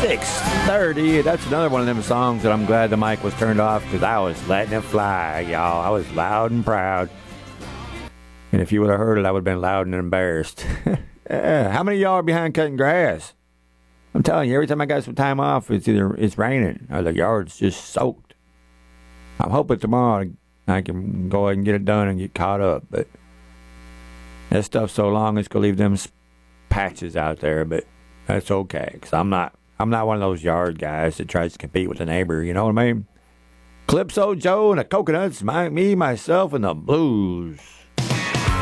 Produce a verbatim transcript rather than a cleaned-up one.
six thirty. That's another one of them songs that I'm glad the mic was turned off because I was letting it fly, y'all. I was loud and proud. And if you would have heard it, I would have been loud and embarrassed. Yeah. How many of y'all are behind cutting grass? I'm telling you, every time I got some time off, it's either it's raining or the yard's just soaked. I'm hoping tomorrow I can go ahead and get it done and get caught up. But that stuff's so long, it's going to leave them patches out there. But that's okay, because I'm not, I'm not one of those yard guys that tries to compete with the neighbor. You know what I mean? Calypso Joe and the Coconuts, my, me, myself, and the Blues.